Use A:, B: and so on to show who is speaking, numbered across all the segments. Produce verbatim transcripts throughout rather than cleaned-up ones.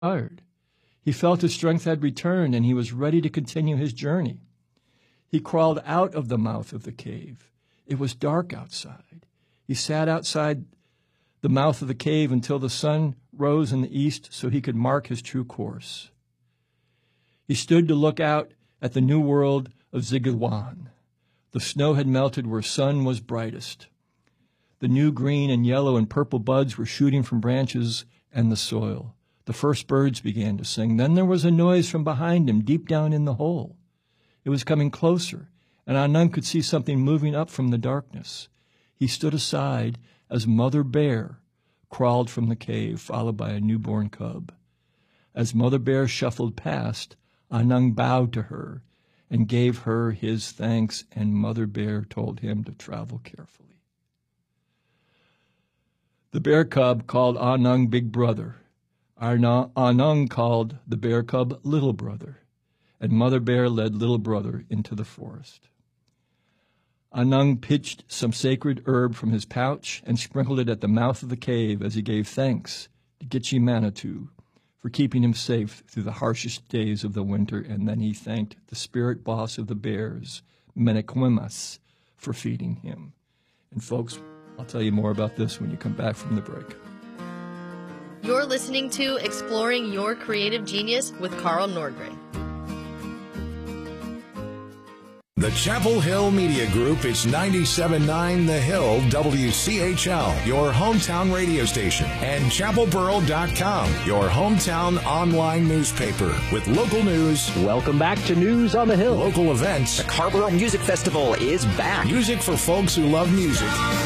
A: tired. He felt his strength had returned, and he was ready to continue his journey. He crawled out of the mouth of the cave. It was dark outside. He sat outside the mouth of the cave until the sun rose in the east so he could mark his true course. He stood to look out at the new world of Zigilwan. The snow had melted where sun was brightest. The new green and yellow and purple buds were shooting from branches and the soil. The first birds began to sing. Then there was a noise from behind him, deep down in the hole. It was coming closer, and Anung could see something moving up from the darkness. He stood aside as Mother Bear crawled from the cave, followed by a newborn cub. As Mother Bear shuffled past, Anung bowed to her and gave her his thanks, and Mother Bear told him to travel carefully. The bear cub called Anung Big Brother. Anung called the bear cub Little Brother, and Mother Bear led Little Brother into the forest. Anung pitched some sacred herb from his pouch and sprinkled it at the mouth of the cave as he gave thanks to Gitche Manitou for keeping him safe through the harshest days of the winter, and then he thanked the spirit boss of the bears, Menequimas, for feeding him. And folks, I'll tell you more about this when you come back from the break.
B: You're listening to Exploring Your Creative Genius with Carl Nordgren.
C: The Chapel Hill Media Group is ninety-seven point nine The Hill W C H L, your hometown radio station, and chapel borough dot com, your hometown online newspaper, with local news.
D: Welcome back to News on the Hill.
C: Local events.
D: The Carrboro Music Festival is back.
C: Music for folks who love music.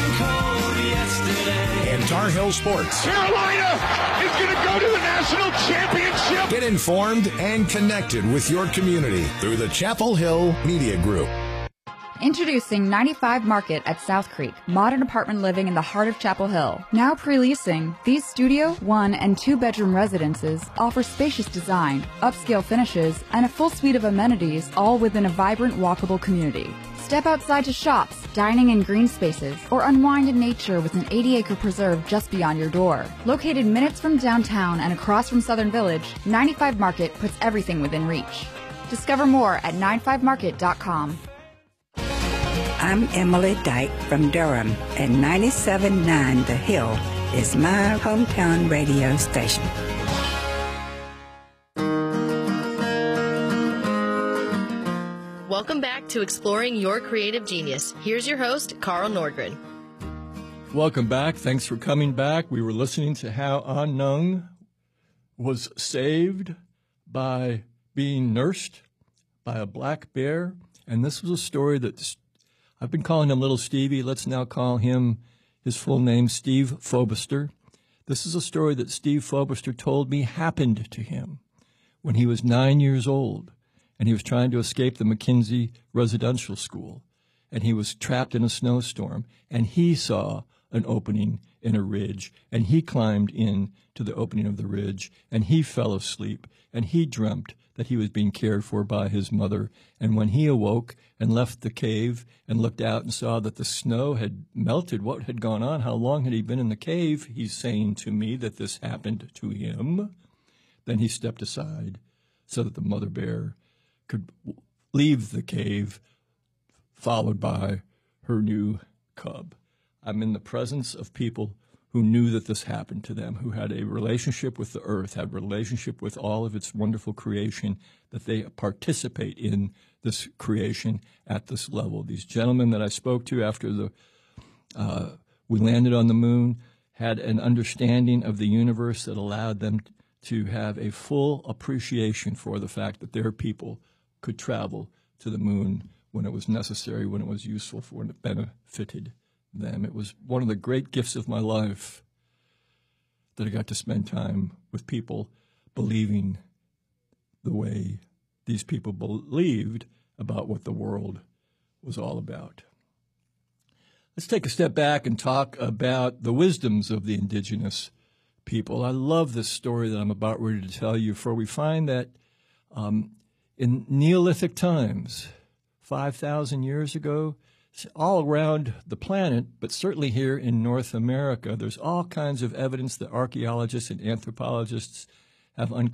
C: And Tar Heel sports.
E: Carolina is going to go to the national championship.
C: Get informed and connected with your community through the Chapel Hill Media Group.
F: Introducing ninety-five Market at South Creek, modern apartment living in the heart of Chapel Hill. Now pre-leasing, these studio, one, and two-bedroom residences offer spacious design, upscale finishes, and a full suite of amenities, all within a vibrant, walkable community. Step outside to shops, dining in green spaces, or unwind in nature with an eighty-acre preserve just beyond your door. Located minutes from downtown and across from Southern Village, ninety-five Market puts everything within reach. Discover more at ninety-five market dot com.
G: I'm Emily Dyke from Durham, and ninety-seven point nine The Hill is my hometown radio station.
B: Welcome back to Exploring Your Creative Genius. Here's your host, Carl Nordgren.
A: Welcome back. Thanks for coming back. We were listening to how Anung was saved by being nursed by a black bear. And this was a story that I've been calling him Little Stevie. Let's now call him his full name, Steve Fobister. This is a story that Steve Fobister told me happened to him when he was nine years old, and he was trying to escape the McKinsey residential school, and he was trapped in a snowstorm, and he saw an opening in a ridge, and he climbed in to the opening of the ridge, and he fell asleep, and he dreamt that he was being cared for by his mother. And when he awoke and left the cave and looked out and saw that the snow had melted, what had gone on? How long had he been in the cave? He's saying to me that this happened to him. Then he stepped aside so that the mother bear could leave the cave, followed by her new cub. I'm in the presence of people who knew that this happened to them, who had a relationship with the earth, had a relationship with all of its wonderful creation, that they participate in this creation at this level. These gentlemen that I spoke to after the uh, we landed on the moon had an understanding of the universe that allowed them to have a full appreciation for the fact that their people could travel to the moon when it was necessary, when it was useful, for when it benefited them. It was one of the great gifts of my life that I got to spend time with people believing the way these people believed about what the world was all about. Let's take a step back and talk about the wisdoms of the indigenous people. I love this story that I'm about ready to tell you, for we find that um, in Neolithic times, five thousand years ago, all around the planet, but certainly here in North America, there's all kinds of evidence that archaeologists and anthropologists have uncovered